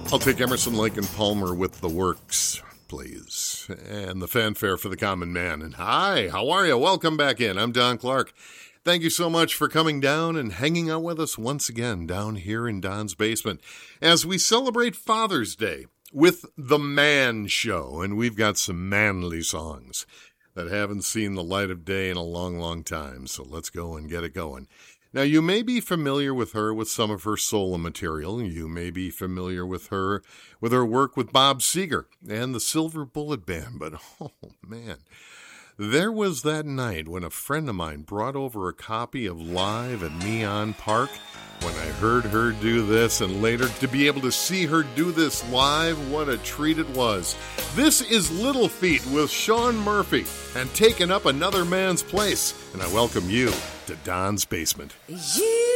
I'll take Emerson, Lake, and Palmer with The Works, please. And the fanfare for the common man. And hi, how are you? Welcome back in. I'm Don Clark. Thank you so much for coming down and hanging out with us once again down here in Don's basement as we celebrate Father's Day with The Man Show. And we've got some manly songs that haven't seen the light of day in a long, long time. So let's go and get it going. Now, you may be familiar with her with some of her solo material. You may be familiar with her work with Bob Seger and the Silver Bullet Band. But, oh, man, there was that night when a friend of mine brought over a copy of Live at Neon Park. When I heard her do this, and later to be able to see her do this live, what a treat it was. This is Little Feat with Sean Murphy and Taking Up Another Man's Place. And I welcome you to Don's Basement. You